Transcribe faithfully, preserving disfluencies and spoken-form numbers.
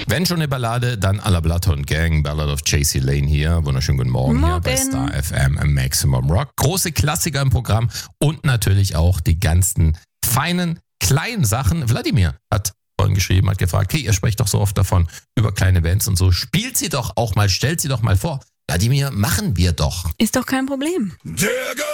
Wenn schon eine Ballade, dann à la Bloodhound Gang, Ballad of J C Lane hier. Wunderschönen guten Morgen, Morgen. hier bei Star F M im Maximum Rock. Große Klassiker im Programm und natürlich auch die ganzen feinen, kleinen Sachen. Wladimir hat vorhin geschrieben, hat gefragt, hey, ihr sprecht doch so oft davon, über kleine Bands und so. Spielt sie doch auch mal, stellt sie doch mal vor. Wladimir, machen wir doch. Ist doch kein Problem.